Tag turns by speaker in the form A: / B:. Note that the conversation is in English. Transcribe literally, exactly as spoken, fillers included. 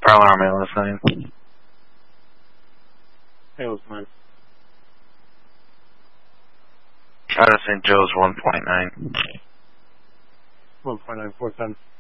A: Pearl Army listening.
B: Halo's nine.
A: Out of Saint Joe's one point nine.
B: one point nine four ten.